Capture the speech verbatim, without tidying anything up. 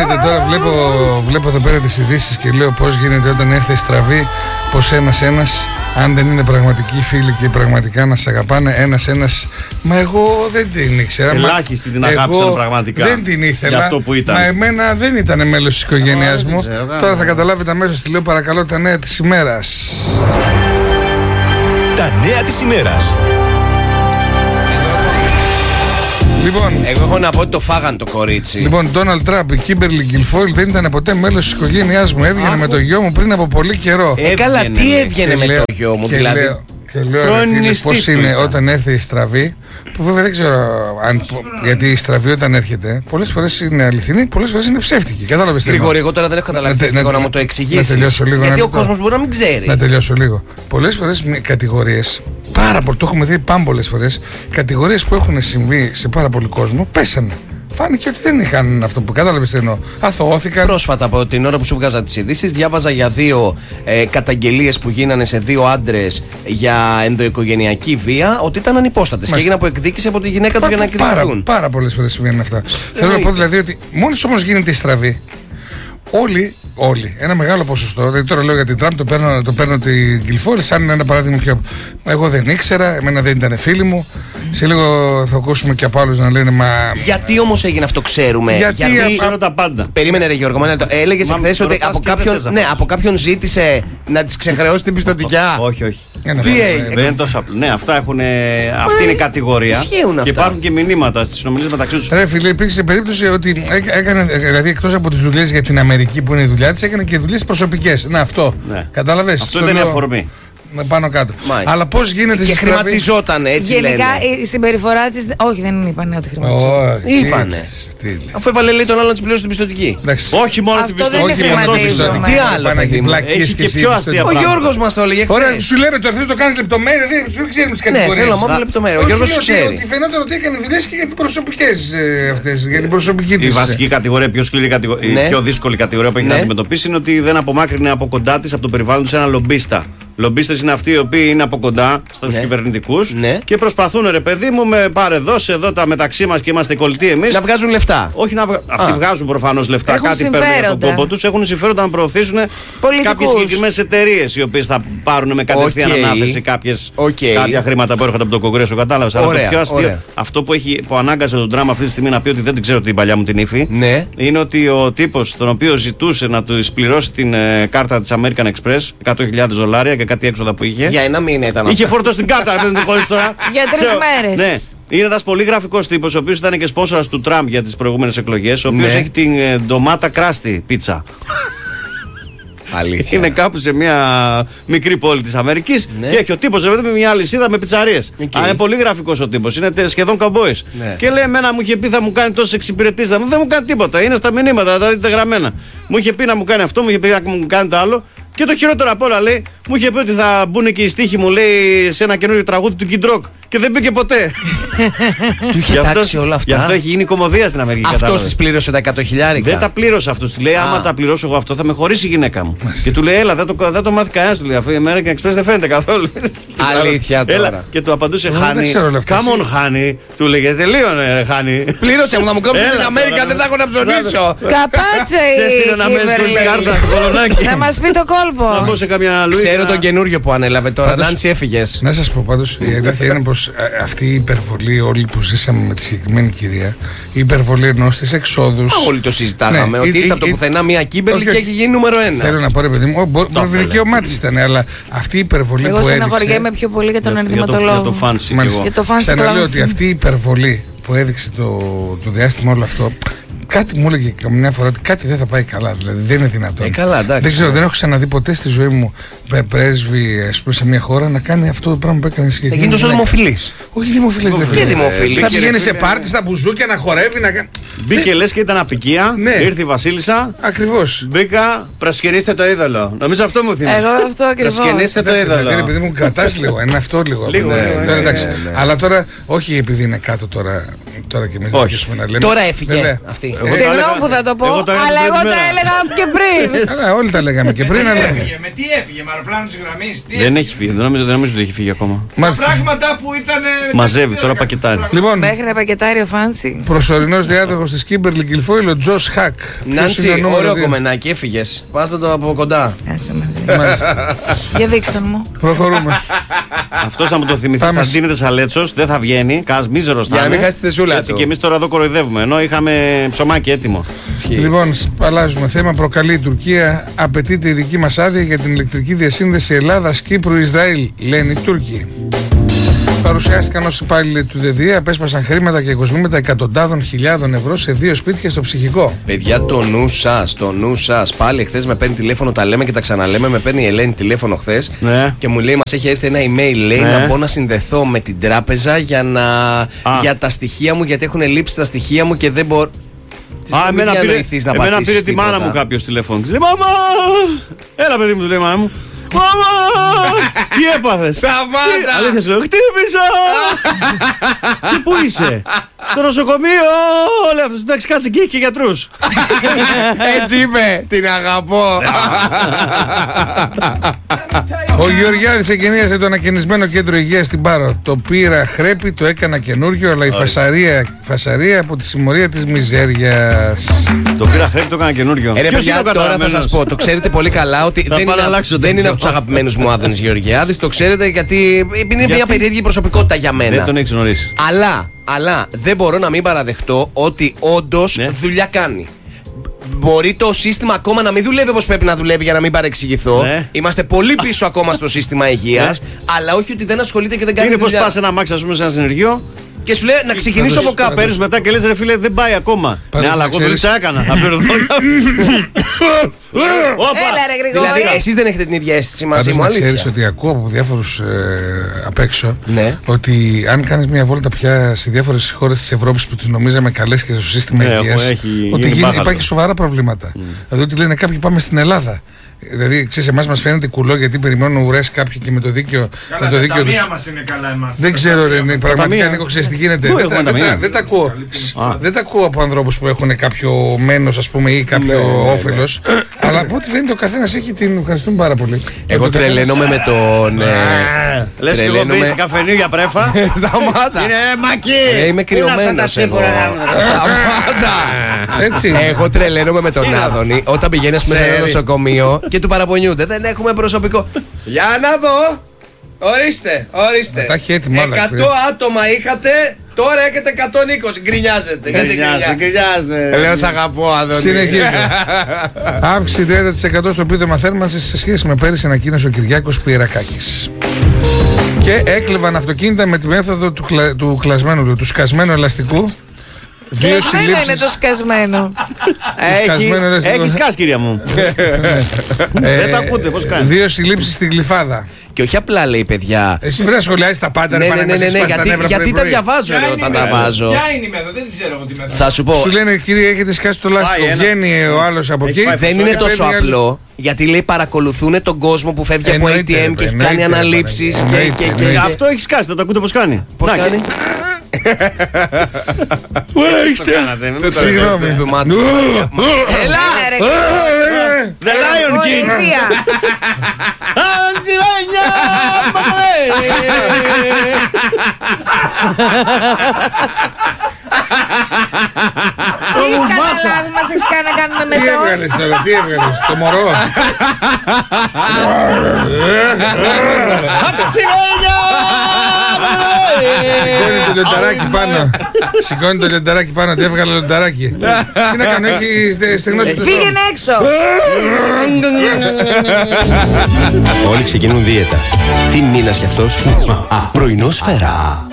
Ξέρετε, τώρα βλέπω, βλέπω εδώ πέρα τις ειδήσεις και λέω πώς γίνεται όταν έρθει η στραβή, πως ένας-ένας, αν δεν είναι πραγματικοί φίλοι και πραγματικά να σε αγαπάνε ένας-ένας. Μα εγώ δεν την ήξερα. Ελάχιστοι την αγάπησαν πραγματικά. Δεν την ήθελα. Για αυτό που ήταν. Μα εμένα δεν ήταν μέλος της οικογένειάς μου. Ξέρω, τώρα θα καταλάβετε αμέσως τι λέω. Παρακαλώ, τα νέα της ημέρας. Τα νέα της ημέρας. Λοιπόν, εγώ έχω να πω ότι το φάγαν το κορίτσι. Λοιπόν, Donald Trump, η Κίμπερλι Γκιλφόιλ δεν ήταν ποτέ μέλος της οικογένειάς μου. Έβγαινε με το γιο μου πριν από πολύ καιρό. Ε, καλά, τι έβγαινε με το γιο μου, και δηλαδή. Λέω, και λέω ρε φίλε, πώς είναι όταν έρθει η στραβή. Που βέβαια δεν ξέρω αν, γιατί η στραβή όταν έρχεται πολλές φορές είναι αληθινή, πολλές φορές είναι ψεύτικη. Κατάλαβες τι. Γρηγόρη, εγώ τώρα δεν έχω καταλάβει να, να, να μου το εξηγήσεις. Λίγο, γιατί ο κόσμος μπορεί να μην ξέρει. Να τελειώσω λίγο. Πολλές φορές κατηγορίες, πάρα πολύ, το έχουμε δει πάμπολες φορές, κατηγορίες που έχουν συμβεί σε πάρα πολύ κόσμο πέσανε. Φάνηκε ότι δεν είχαν αυτό που κατάλαβες τι εννοώ. Αθωώθηκαν. Πρόσφατα, από την ώρα που σου βγάζα τις ειδήσεις, διάβαζα για δύο ε, καταγγελίες που γίνανε σε δύο άντρες για ενδοοικογενειακή βία, ότι ήταν ανυπόστατες και έγιναν από εκδίκηση από τη γυναίκα του για να εκδικηθούν. Πάρα, πάρα πολλές φορές συμβαίνουν αυτά. Θέλω να πω δηλαδή ότι μόλις όμως γίνεται η στραβή, όλοι, όλοι, ένα μεγάλο ποσοστό, δηλαδή τώρα λέω για την Τραμπ, το παίρνω, το παίρνω την Γκιλφόιλ σαν ένα παράδειγμα πιο. Εγώ δεν ήξερα, εμένα δεν ήταν φίλοι μου. Σε λίγο θα ακούσουμε και από άλλους να λένε μα. Γιατί όμως έγινε αυτό, ξέρουμε. Γιατί, γιατί... ξέρω τα πάντα. Περίμενε, ρε Γιώργο, έλεγες εχθές ότι από κάποιον, ναι, από κάποιον ζήτησε να της ξεχρεώσει την πιστωτικιά. Όχι, όχι. Τι έγινε. Δεν είναι τόσο απλό. Ναι, αυτά έχουν. Αυτή είναι η κατηγορία. Και υπάρχουν και μηνύματα στις συνομιλίες μεταξύ τους. Ρε φίλε, υπήρξε περίπτωση ότι έκανε, δηλαδή εκτός από τις δουλειές για την Αμερική που είναι η δουλειά της, έκανε και δουλειές προσωπικές. Να, αυτό. Κατάλαβες. Αυτό ήταν η αφορμή. Με πάνω κάτω. Μάλιστα. Αλλά πώς γίνεται. Και χρηματιζόταν έτσι. Γενικά λένε. Η συμπεριφορά της. Όχι, δεν είπανε ότι χρηματιζόταν. Oh, είπανε. Αφού έβαλε λέει τον άλλον να της πληρώσει την πιστωτική. Όχι μόνο την πιστωτική. Τι άλλο, παιδί μου. Έχει και πιο αστεία. Ο Γιώργος μας το έλεγε. Ωραία, σου λέμε το εχθές το κάνεις λεπτομέρεια. Δεν ξέρουμε τις κατηγορίες. Ναι, θέλω να μάθω λεπτομέρεια. Ο Γιώργος το ξέρει. Ότι φαινόταν ότι έκανε δουλειές και για τις προσωπικές αυτές. Για την προσωπική της. Η βασική κατηγορία, πιο σκληρή κατηγορία, η πιο δύσκολη κατηγορία που έχει να αντιμετωπίσει είναι ότι δεν απομάκρυνε από κοντά της από τον περιβάλλον της ένα λομπίστα. Λομπίστες είναι αυτοί οι οποίοι είναι από κοντά στους ναι. κυβερνητικούς ναι. και προσπαθούν, ρε παιδί μου, με πάρε δώσε εδώ τα μεταξύ μας και είμαστε κολλητοί εμείς. Να βγάζουν λεφτά. Όχι να βγάζουν. Αυτοί βγάζουν προφανώς λεφτά. Έχουν κάτι παίρνουν για τον κόμπο τους. Έχουν συμφέροντα να προωθήσουν κάποιες συγκεκριμένες εταιρείες οι οποίες θα πάρουν με κατευθείαν okay. ανάθεση κάποιες, okay. κάποια χρήματα που έρχονται από το Κογκρέσο. Κατάλαβες. Αλλά το πιο αστείο, αυτό που, έχει, που ανάγκασε τον Τραμπ αυτή τη στιγμή να πει ότι δεν την ξέρω την παλιά μου την ύφη, ναι. είναι ότι ο τύπος τον οποίο ζητούσε να του πληρώσει την ε, κάρτα της American Express εκατό χιλιάδες δολάρια και κάτι έξοδα που είχε. Για ένα μήνα ήταν. Είχε φορτώσει την κάρτα, δεν την χωρίς τώρα. Για τρεις μέρες. Ναι. Είναι ένας πολύ γραφικός τύπος, ο οποίος ήταν και σπόνσορας του Τραμπ για τις προηγούμενες εκλογές, ο οποίος ναι. έχει την ε, ντομάτα κράστη πίτσα. Αλήθεια. Είναι κάπου σε μια μικρή πόλη της Αμερικής ναι. και έχει ο τύπος ρε, με μια αλυσίδα με πιτσαρίες. Okay. Αλλά είναι πολύ γραφικός ο τύπος, είναι σχεδόν καμπόης. Ναι. Και λέει: εμένα μου είχε πει θα μου κάνει τόσες εξυπηρετήσεις, δεν μου κάνει τίποτα. Είναι στα μηνύματα, θα τα δείτε γραμμένα. Μου είχε πει να μου κάνει αυτό, μου είχε πει να μου κάνει το άλλο. Και το χειρότερο απ' όλα λέει: μου είχε πει ότι θα μπουν και οι στίχοι μου, λέει, σε ένα καινούριο τραγούδι του Kid Rock. Και δεν μπήκε ποτέ. Του είχε τάξει όλα αυτά. Γι' αυτό έχει γίνει κομμωδία στην Αμερική. Αυτός της πλήρωσε τα εκατό χιλιάρικα. Δεν τα πλήρωσε αυτός. Του λέει: άμα τα πληρώσω εγώ αυτό θα με χωρίσει η γυναίκα μου. Και του λέει: έλα, δεν το, δεν το μάθει κανένας. Του λέει: αφού η American Express δεν φαίνεται καθόλου. Αλήθεια τώρα. Έλα. Και του απαντούσε: Χάνι. Come on, Χάνι. Του λέγε: τελείωνε, Χάνι. Πλήρωσε μου να μου κόψει την Αμέρικα, δεν θα έχω να ψωνίσω. Καπάτσε η. Να μας πει το κόλπο. Ξέρω τον καινούριο που ανέλαβε τώρα. Νάνση, έφυγες. Να σας πω πάντως η αλήθεια είναι πως αυτή η υπερβολή όλη που ζήσαμε με τη συγκεκριμένη κυρία, η υπερβολή ενός της εξόδους. Όλοι το συζητάγαμε. Ότι ήρθε από το πουθενά μια Κίμπερλι και έχει γίνει νούμερο ένα. Θέλω να πω ρε παιδί μου, μπορεί να βρει δικαίωμά της ήταν, αλλά αυτή η υπερβολή που έδειξε. Εγώ στεναχωριέμαι πιο πολύ για τον ενδυματολόγο. Για το φάνση. Ξαναλέω ότι αυτή η υπερβολή που έδειξε το διάστημα όλο αυτό. Κάτι μου έλεγε καμιά φορά ότι κάτι δεν θα πάει καλά, δηλαδή δεν είναι δυνατόν. Ε, καλά, εντάξει. Δεν ξέρω, δεν έχω ξαναδεί ποτέ στη ζωή μου πρέσβη ας πούμε, σε μια χώρα να κάνει αυτό το πράγμα που έκανε σχετικά. Θα γίνει τόσο δημοφιλής. Όχι δημοφιλής, δεν είναι δημοφιλής. Θα πηγαίνει σε πάρτι, στα μπουζούκια να χορεύει. Να... Μπήκε λες και ήταν απικία. Ναι. Ήρθε η Βασίλισσα. Ακριβώς. Μπήκα, προσκυνήστε το είδωλο. Νομίζω αυτό μου θυμίζει. Εγώ αυτό ακριβώς. Προσκυνήστε το είδωλο. Επειδή μου κρατάς λίγο, είναι αυτό λίγο. Αλλά τώρα, όχι επειδή είναι κάτω τώρα. Τώρα και εμείς αρχίσουμε να λέμε. Τώρα έφυγε αυτή. Συγγνώμη που θα το πω, αλλά εγώ τα έλεγα και πριν. Καλά, όλοι τα λέγαμε και πριν. Με τι έφυγε, με αεροπλάνο της γραμμής. Δεν έχει φύγει, δεν νομίζω ότι έχει φύγει ακόμα. Τα πράγματα που ήταν. Μαζεύει, τώρα πακετάρει. Λοιπόν, μέχρι να πακετάρει ο Φάνση. Προσωρινός διάδοχος σύντροφος της Κίμπερλι Γκιλφόιλ, ο Τζος Χακ. Νάντσι, ωραίο κομμενάκι, έφυγες. Πάστε το από κοντά. Άσε μαζί. Για δείξτε τον μου. Προχωρούμε. Αυτός θα μου το θυμηθεί. Θα δίνεται σαλέτσος, δεν θα βγαίνει. Κας μίζερος θα είναι. Για να μην χάσει τη θεσούλα Έτσι του. και εμείς τώρα εδώ κοροϊδεύουμε. Ενώ είχαμε ψωμάκι έτοιμο. Λοιπόν, αλλάζουμε θέμα. Προκαλεί η Τουρκία. Απαιτείται η δική μας άδεια για την ηλεκτρική διασύνδεση Ελλάδας-Κύπρου-Ισραήλ, λένε οι Τούρκοι. Παρουσιάστηκαν ως υπάλληλοι του ΔΕΔΙΕ, απέσπασαν χρήματα και κοσμήματα εκατοντάδων χιλιάδων ευρώ σε δύο σπίτια στο ψυχικό. Παιδιά, το νου σας, το νου σας. Πάλι χθες με παίρνει τηλέφωνο, τα λέμε και τα ξαναλέμε. Με παίρνει η Ελένη τηλέφωνο χθες ναι. και μου λέει: μας έχει έρθει ένα email, λέει, ναι. να μπω να συνδεθώ με την τράπεζα για, να... για τα στοιχεία μου, γιατί έχουν λείψει τα στοιχεία μου και δεν μπορώ. Α, εμένα πήρε, εμένα πήρε τη μάνα μου κάποιος τηλέφωνο. Λέει: Μάμα! Έλα, παιδί μου, του λέει η μάνα μου. Μάμα! Τι έπαθες? Σταμάτα! Αλήθεια σου λέω, χτύπησα! Τι, πού είσαι? Στο νοσοκομείο! Λέει αυτός, εντάξει, κάτσε και έχει και γιατρούς. Έτσι είπε, την αγαπώ. Ο Γεωργιάδης εγκαινίασε το ανακαινισμένο κέντρο υγείας στην Πάρο. Το πήρα χρέπη, το έκανα καινούριο, αλλά η φασαρία, φασαρία από τη συμμορία της μιζέριας. Το πήρα χρέπη, το έκανα καινούριο. Ε, ρε παιδιά, τώρα θα σας πω, το ξέρετε πολύ καλά ότι δεν είναι, δεν είναι από τους αγαπημένους μου Άδωνης Γεωργιάδης. Το ξέρετε γιατί είναι μια περίεργη προσωπικότητα για μένα. Δεν τον έχεις γνωρίσει. Αλλά, αλλά δεν μπορώ να μην παραδεχτώ ότι όντως ναι. δουλειά κάνει. Μπορεί το σύστημα ακόμα να μην δουλεύει όπως πρέπει να δουλεύει, για να μην παρεξηγηθώ. Ναι. Είμαστε πολύ πίσω ακόμα στο σύστημα υγείας. Ναι. Αλλά όχι ότι δεν ασχολείται και δεν κάνει δουλειά. Είναι πως πας ένα αμάξι, ας πούμε, σε ένα συνεργείο. Και σου λέει να ξεκινήσω από κάπου. Παίρνεις μετά και λες ρε φίλε, δεν πάει ακόμα. Ναι, αλλά εγώ δουλειά έκανα. Θα πληρωθώ. Έλα ρε Γρηγόρη. Δηλαδή εσείς δεν έχετε την ίδια αίσθηση μαζί μου, αλήθεια? Ξέρεις ότι ακούω από διάφορους ε, απ' έξω ναι. ότι αν κάνεις μια βόλτα πια σε διάφορες χώρες της Ευρώπης που τις νομίζαμε καλές και στο σύστημα ναι, υγείας, έχει, ότι γίνει, υπάρχει σοβαρά προβλήματα. Mm. Δηλαδή ότι λένε κάποιοι πάμε στην Ελλάδα. Δηλαδή, ξέρεις, εμάς μας φαίνεται κουλό γιατί περιμένουν ουρές κάποιοι και με το δίκιο. Καλά, με το δίκιο τα τους... μας είναι καλά εμάς. Δεν ξέρω, ρε, ναι, πραγματικά Νίκο, ξέρεις τι γίνεται. Δεν, τα, δεν, τα, δεν, τα ακούω, δεν τα ακούω από ανθρώπους που έχουν κάποιο μένος, ας πούμε, ή κάποιο όφελος. Αλλά από ό,τι φαίνεται ο καθένας έχει την. Ευχαριστούμε πάρα πολύ. Εγώ τρελαίνομαι με τον. Λες και εγώ μπήση καφενείο για πρέφα. Σταμάτα. Είναι μακί. Είμαι κρυωμένος. Σταμάτα. Έτσι. Εγώ τρελαίνομαι με τον Άδωνη όταν πηγαίνεις μέσα σε ένα νοσοκομείο και του παραπονιούνται. Δεν έχουμε προσωπικό. Για να δω. Ορίστε, ορίστε. Τα έχει έτοιμα όλα. εκατό άτομα είχατε, τώρα έχετε εκατόν είκοσι. Γκρινιάζετε. Γκρινιάζετε. Λέω σ' αγαπώ, Άδωνη. Συνεχίζω. Αύξηση τριάντα τοις εκατό στο επίδομα θέρμανσης σε σχέση με πέρυσι, ανακοίνωσε ο Κυριάκος Πιερακάκης. Και έκλεβαν αυτοκίνητα με τη μέθοδο του, κλα... του κλασμένου, του σκασμένου ελαστικού. Κλασμένο είναι το σκασμένο. Έχει σκάσει, κυρία μου. Δεν τα ακούτε, πώς κάνει. Δύο συλλήψεις στην Γλυφάδα. Και όχι απλά λέει παιδιά. Εσύ πρέπει να σχολιάζεις τα πάντα, ναι, ναι, ναι, ναι, ναι, γιατί, γιατί τα διαβάζω λέω, όταν τα βάζω. Ποια είναι η μέθοδο, δεν ξέρω εγώ τη μέθοδο. Θα σου πω. Σου λένε κύριε, έχετε σκάσει το λάστιχο. Βγαίνει ο άλλος από εκεί. Δεν είναι τόσο απλό. Γιατί λέει παρακολουθούν τον κόσμο που φεύγει από έι τι εμ και έχει κάνει αναλήψεις. Αυτό έχει σκάσει, θα το ακούτε πώς κάνει. Πώς κάνει. Συγγνώμη. Έλα ρε The Lion King. Τι έχεις καταλάβει, μας έχεις κάνει να κάνουμε με Τι το. έβγαλες τώρα, τι έβγαλες, το μωρό. Σηκώνει το λιονταράκι πάνω. Σηκώνει το λιονταράκι πάνω, τι έβγαλε το λιονταράκι. Τι να κάνω, έχει στεγνώσει το στόμα. Πήγαινε έξω. Όλοι ξεκινούν δίαιτα. Τι μήνας κι αυτός? Πρωινό Σφαίρα.